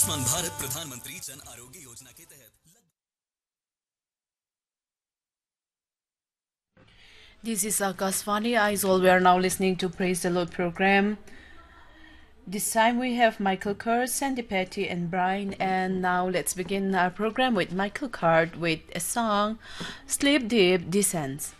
आयुष्मान भारत प्रधानमंत्री जन आरोग्य योजना के तहत This is Akasvani Aizawl. We are now listening to Praise the Lord program. This time we have Michael Kerr, Sandy Petty, and Brian. And now let's begin our program with Michael Kerr with a song, Sleep Deep Descends.